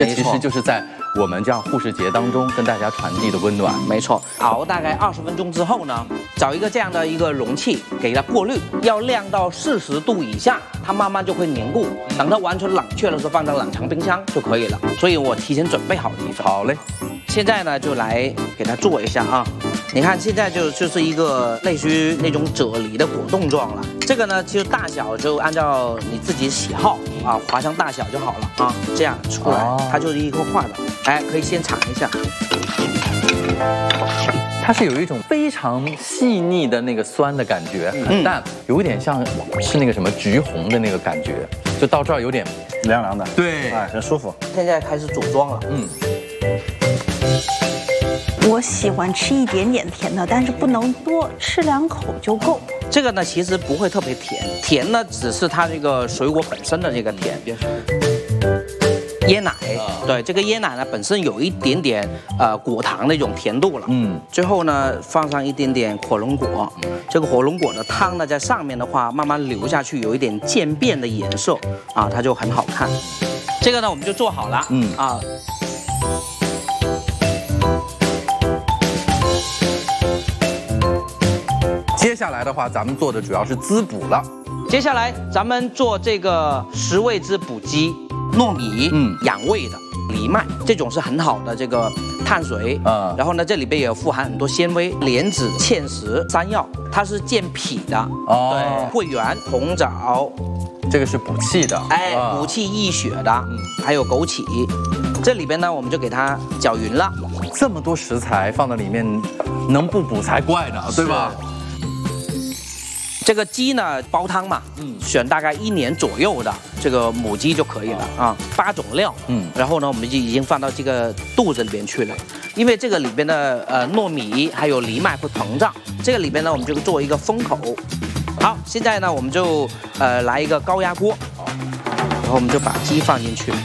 这其实就是在我们这样护士节当中跟大家传递的温暖。 没错，熬大概20分钟之后呢，找一个这样的一个容器给它过滤，要晾到40度以下，它慢慢就会凝固。等它完全冷却的时候，放在冷藏冰箱就可以了。所以我提前准备好了一份。 好嘞， 现在呢就来给它做一下啊。你看现在就是一个类似于那种啫喱的果冻状了。这个呢就大小就按照你自己喜好啊，划成大小就好了啊。这样出来，它就是一颗块的。哎，可以先尝一下。 它是有一种非常细腻的那个酸的感觉，很淡，有一点像是那个什么橘红的那个感觉，就到这儿有点凉凉的， 对， 哎，很舒服。 现在开始组装了， 我喜欢吃一点点甜的，但是不能多，吃2口就够。 这个呢其实不会特别甜，甜呢只是它这个水果本身的这个甜。椰奶，对，这个椰奶呢本身有一点点果糖的一种甜度了，最后呢放上一点点火龙果，这个火龙果的汤呢在上面的话慢慢流下去，有一点渐变的颜色啊，它就很好看。这个呢我们就做好了， 接下来的话，咱们做的主要是滋补了。 接下来咱们做这个10味滋补鸡。糯米，养胃的藜麦，这种是很好的这个碳水，然后呢，这里边也有富含很多纤维，莲子、芡实、山药，它是健脾的，对，桂圆、红枣， 这个是补气的， 哎，补气益血的，还有枸杞，这里边呢，我们就给它搅匀了。 这么多食材放到里面，能不补才怪呢，对吧？ 这个鸡呢煲汤嘛，选大概1年左右的这个母鸡就可以了啊，8种料，然后呢我们就已经放到这个肚子里边去了，因为这个里边的糯米还有藜麦会膨胀，这个里边呢我们就做一个封口。好，现在呢我们就来一个高压锅，然后我们就把鸡放进去，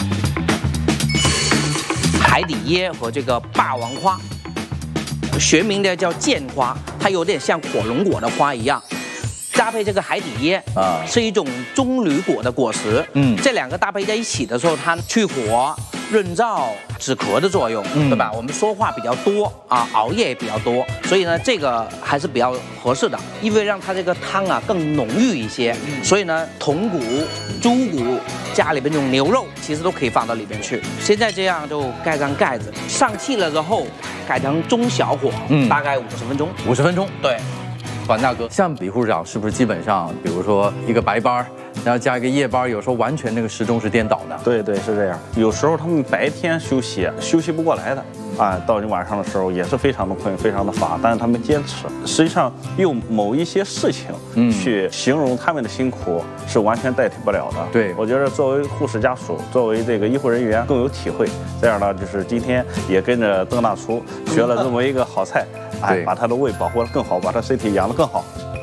海底椰和这个霸王花，学名的叫剑花，它有点像火龙果的花一样。搭配这个海底椰是一种棕榈果的果实，这2个搭配在一起的时候，它去火、润燥、止咳的作用，对吧？我们说话比较多啊，熬夜也比较多，所以呢，这个还是比较合适的，因为让它这个汤啊更浓郁一些。所以呢，筒骨、猪骨家里边这种牛肉，其实都可以放到里边去。现在这样就盖上盖子，上气了之后改成中小火，大概50分钟。 50分钟， 对。 管大哥，像比护士长是不是基本上，比如说一个白班，然后加一个夜班，有时候完全那个时钟是颠倒的。 对对，是这样。有时候他们白天休息不过来的，啊，到你晚上的时候也是非常的困，非常的乏，但是他们坚持。实际上用某一些事情去形容他们的辛苦是完全代替不了的。 对， 我觉得作为护士家属，作为这个医护人员更有体会。这样呢，就是今天也跟着邓大厨学了这么一个好菜。哎，把他的胃保护得更好，把他身体养得更好。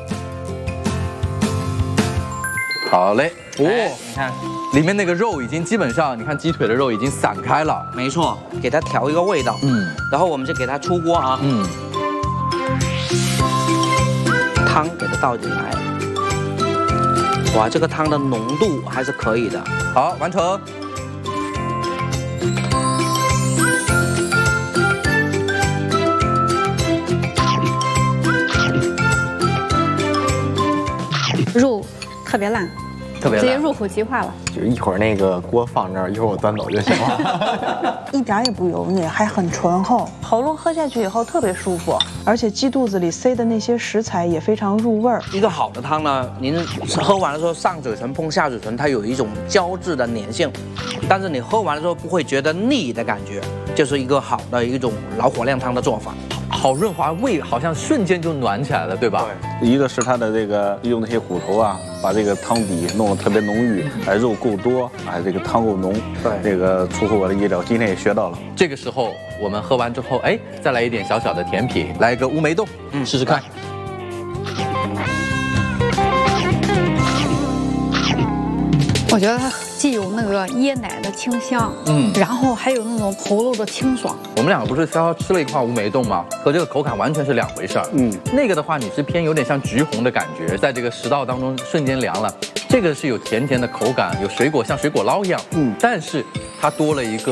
好嘞， 你看里面那个肉已经基本上，你看鸡腿的肉已经散开了。 没错，给它调一个味道。然后我们就给它出锅啊。汤给它倒进来。哇，这个汤的浓度还是可以的。 好，完成。 肉特别烂， 特别烂， 直接入口即化了。 就一会儿那个锅放这儿，一会儿我端走就行了。 一点也不油腻，还很醇厚，喉咙喝下去以后特别舒服，而且鸡肚子里塞的那些食材也非常入味儿。 一个好的汤呢，您喝完的时候上嘴唇碰下嘴唇，它有一种胶质的粘性，但是你喝完的时候不会觉得腻的感觉，就是一个好的一种老火靓汤的做法。 好润滑，胃好像瞬间就暖起来了，对吧？ 对，一个是它的这个用那些骨头啊，把这个汤底弄得特别浓郁，哎，肉够多，哎，这个汤够浓，对，这个出乎我的意料，今天也学到了。 这个时候我们喝完之后，哎，再来一点小小的甜品，来一个乌梅冻，试试看。 我觉得它既有那个椰奶的清香，然后还有那种喉咙的清爽。 我们两个不是稍稍吃了一块乌梅冻吗？和这个口感完全是2回事儿。那个的话你是偏有点像橘红的感觉，在这个食道当中瞬间凉了。这个是有甜甜的口感，有水果像水果捞一样，但是它多了一个